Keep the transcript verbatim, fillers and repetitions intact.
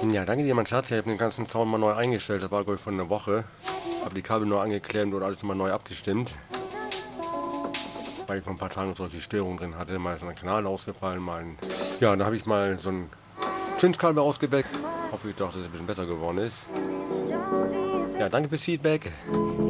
Ja, danke dir, mein Schatz. Ich habe den ganzen Sound mal neu eingestellt. Das war, glaube ich, von einer Woche. Habe die Kabel neu angeklemmt und alles mal neu abgestimmt. Weil ich vor ein paar Tagen solche Störungen drin hatte. Mal ist ein Kanal ausgefallen, mal ein... Ja, da habe ich mal so ein Cinch-Kabel ausgeweckt. Hoffe ich doch, dass es ein bisschen besser geworden ist. Ja, danke fürs Feedback.